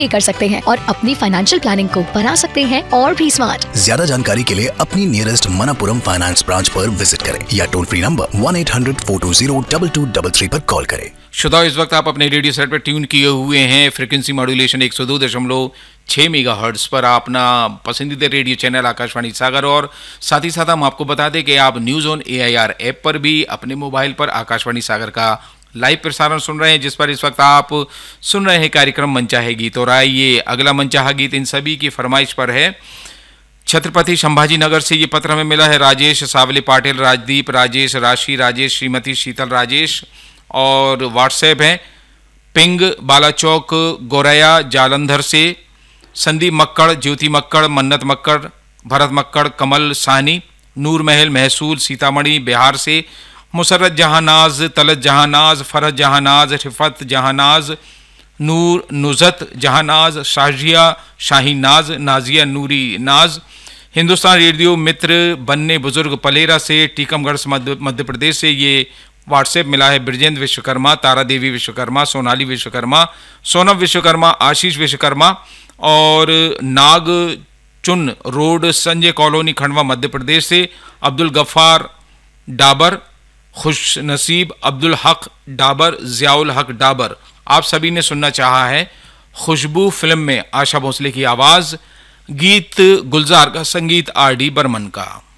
कर सकते हैं और अपनी फाइनेंशियल प्लानिंग को बना सकते हैं और भी स्मार्ट। ज्यादा जानकारी के लिए अपनी नियरेस्ट मनपुरम फाइनेंस ब्रांच पर विजिट करें या टोल फ्री नंबर 1-800-420-2233 पर कॉल करें। श्रोताओ, इस वक्त आप अपने रेडियो सेट पर ट्यून किए हुए हैं फ्रीक्वेंसी मॉड्यूलेशन 102.6 मेगाहर्ट्ज पर अपना पसंदीदा रेडियो चैनल आकाशवाणी सागर, और साथ ही साथ हम आपको बता दें कि आप न्यूज़ ऑन AIR ऐप पर भी अपने मोबाइल पर आकाशवाणी सागर का लाइव प्रसारण सुन रहे हैं, जिस पर इस वक्त आप सुन रहे हैं कार्यक्रम मनचाहे गीत। और आइए, अगला मनचाहा गीत इन सभी की फरमाइश पर है। छत्रपति संभाजी नगर से ये पत्र हमें मिला है। राजेश सावले पाटिल, राजदीप, राजेश, राशि राजेश, श्रीमती शीतल राजेश, और व्हाट्सएप है पिंग बालाचौक गोरैया जालंधर से संदीप मक्कड़, ज्योति मक्कड़, मन्नत मक्कड़, भरत मक्कड़, कमल साहनी, नूर महल महसूल सीतामढ़ी बिहार से, मुसरत जहानाज, तलत जहानाज, फरहत जहानाज, रिफत जहानाज, नूर नुजत जहानाज, शाजिया शाहीन नाज, नाजिया नूरी नाज, हिंदुस्तान रेडियो मित्र बन्ने बुजुर्ग पलेरा से, टीकमगढ़ मध्य प्रदेश से ये व्हाट्सएप मिला है। ब्रजेंद्र विश्वकर्मा, तारा देवी विश्वकर्मा, सोनाली विश्वकर्मा, सोनम विश्वकर्मा, आशीष विश्वकर्मा, और नाग चुन रोड संजय कॉलोनी खंडवा मध्य प्रदेश से अब्दुल गफ्फार डाबर, खुश नसीब अब्दुल हक डाबर, जियाउल हक डाबर। आप सभी ने सुनना चाहा है खुशबू फिल्म में आशा भोसले की आवाज, गीत गुलजार का, संगीत RD बर्मन का।